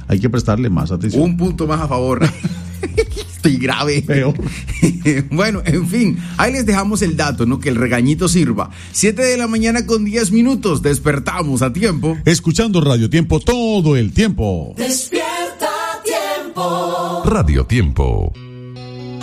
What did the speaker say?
hay que prestarle más atención. Un punto más a favor. Estoy grave. Peor. Bueno, en fin, ahí les dejamos el dato, ¿no? Que el regañito sirva. 7:10 a.m. Despertamos a tiempo. Escuchando Radio Tiempo todo el tiempo. Despierta Tiempo. Radio Tiempo.